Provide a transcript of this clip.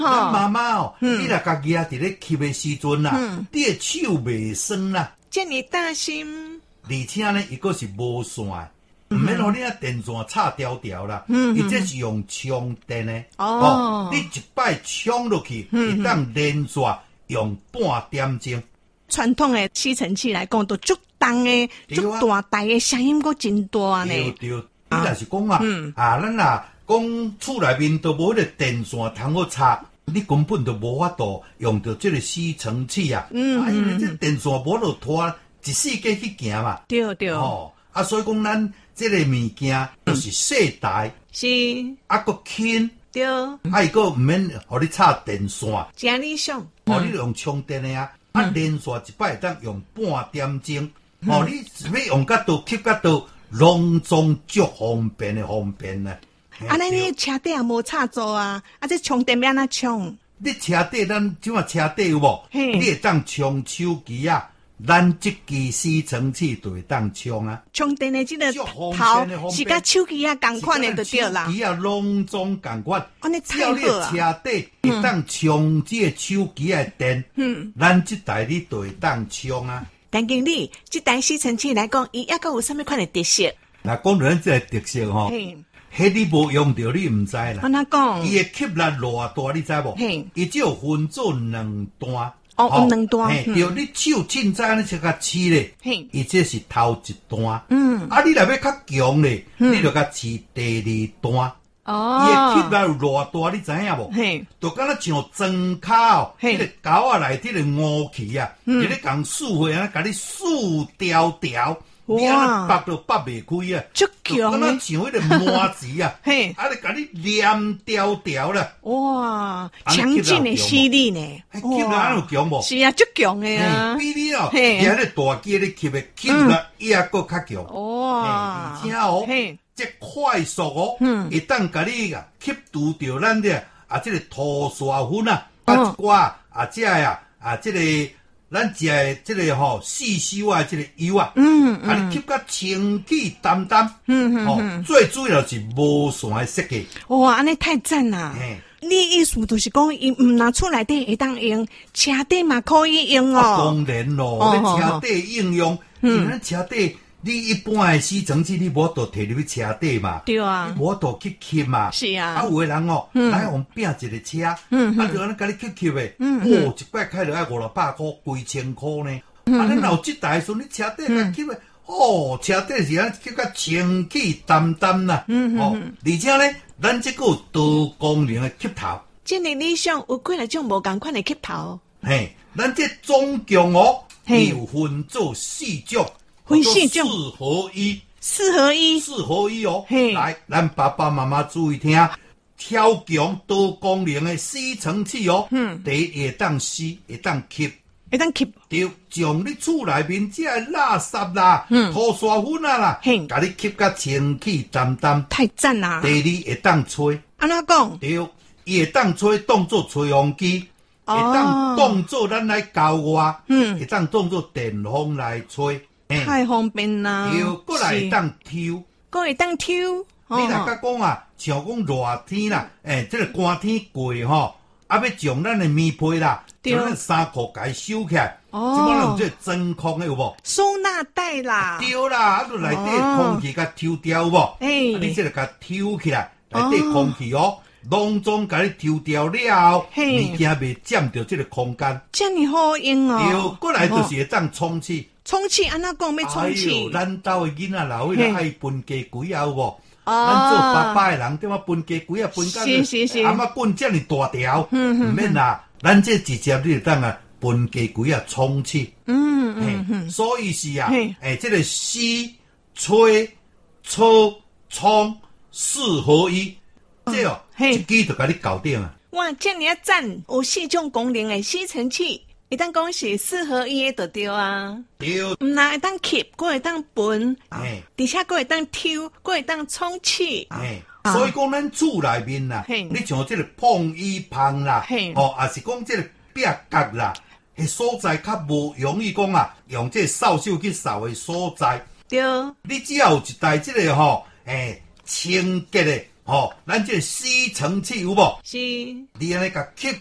咱妈妈哦，你若家己啊伫咧吸的时阵啦，你的手袂酸啦。 这么大心， 而且呢，伊个是无线的，唔免互你啊电线插条条啦。伊这是用充电的。你一摆充落去，会当连续用半点钟。 传统的吸尘器来讲，都足重的、足大台的，声音阁真大呢。 对，你若是讲咱若讲厝内面都无迄个电线通好插，你根本就无法度用到这个吸尘器啊。因为这电线无就拖一世纪去行嘛。 对。 所以讲咱这个物件就是细台， 是佫轻。 对， 伊个毋免互你插电线， 真理想。 你用充电的啊，连续一摆会当用半点钟。你要用到倒吸到倒，拢总足方便呢。 咱你车底也无插座啊，这充电要安怎充？ 你车底咱即马车底有无？你会当充手机啊，咱这支吸尘器就会当充啊。 充电的这个头是甲手机啊同款的就对啦。 手机啊，拢总同款。 安尼太好啊！ 只要你车底会当充这个手机的电，咱这台你就会当充啊。 陈经理，这台吸尘器来讲，伊抑阁有啥物款的特色？ 那讲到咱这个特色吼。迄你无用到，你唔知啦。 安怎讲？ 伊的吸力偌大，你知无？伊只有分做两段。 两段。 对，你手凊彩你就甲刺咧。伊这是头一段。你若要较强咧，你就甲刺第二段。伊的吸力有偌大，你知影无？就敢若像装卡迄个沟啊内底个乌气啊，伊咧共竖回啊，甲你竖条条。你安尼拔都拔袂开啊！ 足强诶，像迄个麻子啊，你甲你连条条啦！ 哇，强劲的吸力呢！ 吸力安有强无？ 是啊，足强的啊！ 比你哦，伊迄个大机咧吸的吸力伊也搁较强。 哇！ 而且哦，这快速哦，会当甲你吸除掉咱的这个涂刷粉啊，一寡这呀这个。咱食的这个细修啊，这个油啊，你吸甲清气淡淡，最主要是无线的设计。 哇，安尼太赞啦！你意思就是讲，伊唔拿厝内底会当用，车底嘛可以用哦。 当然咯，你车底应用，因为车底你一般的吸尘器你无度摕入去车底嘛， 对啊， 无度去吸嘛， 是啊。 有的人来用拼一个车，就安尼甲你吸的，一摆开就要500-600块，几千块呢。咱若有这台时，你车底甲吸的，车底是安吸甲清气淡淡啦，而且呢，咱这个有多功能的吸头， 这个理想有几来种无同款的吸头。 咱这总共有分做4种。4合一 ，4合一 ，4合一哦。来，咱爸爸妈妈注意听，超强多功能的吸尘器哦。第一会当吸，会当吸， 会当吸， 就将你厝内面这垃圾啦、涂刷粉啊啦，甲你吸甲清气淡淡， 太赞啦。 第二会当吹， 安怎讲？ 对，伊会当吹当做吹风机，会当当做咱来交外，会当当做电风来吹。 太方便啦！ 又过来会当抽， 过会当抽。 你若甲讲啊，像讲热天啦，这个寒天过吼，要将咱的棉被啦，将咱衫裤甲伊收起来，即摆用这真空的有无？ 收纳袋啦， 对啦，内底空气甲抽掉有无？你这个甲抽起来，内底空气拢总甲你抽掉了，物件袂占着这个空间， 这么好用哦。 又过来就是会当充气。 充气安怎讲要充气？ 咱兜的囡仔老迄个爱分家规啊有无？咱做爸爸的人对嘛分家规啊分到阿妈棍这么大条，唔免啦。咱这直接你就当啊分家规啊充气。所以是啊，这个吸、吹、抽、充4合一，这一支就甲你搞定啊。 哇，这么赞！有4种功能的吸尘器。会当讲是4合一的就对啊， 对， 唔那会当吸，佫会当分，而且佫会当抽，佫会当充气， 所以讲咱厝内面啦，你像这个碰衣棒啦，也是讲这个壁角啦，迄所在较无容易讲啊，用这扫帚去扫的所在， 对， 你只要有一台这个清洁的咱这吸尘器有无？ 是， 你安尼甲吸